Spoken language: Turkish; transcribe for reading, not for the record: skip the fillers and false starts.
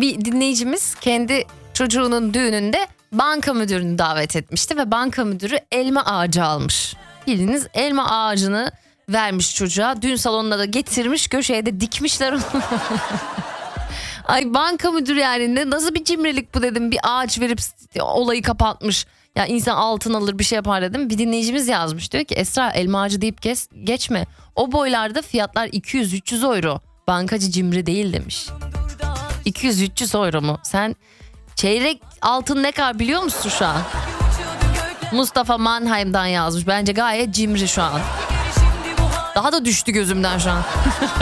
Bir dinleyicimiz kendi çocuğunun düğününde banka müdürünü davet etmişti ve banka müdürü elma ağacı almış. Bildiğiniz elma ağacını vermiş çocuğa. Düğün salonuna da getirmiş, köşeye de dikmişler onu. Ay banka müdürü yani nasıl bir cimrilik bu dedim. Bir ağaç verip olayı kapatmış. Ya insan altın alır bir şey yapar dedim. Bir dinleyicimiz yazmış, diyor ki Esra elma ağacı deyip geçme. O boylarda fiyatlar 200-300 euro. Bankacı cimri değil demiş. 200-300 euro mu? Sen çeyrek altın ne kadar biliyor musun şu an? Mustafa Mannheim'dan yazmış. Bence gayet cimri şu an. Daha da düştü gözümden şu an.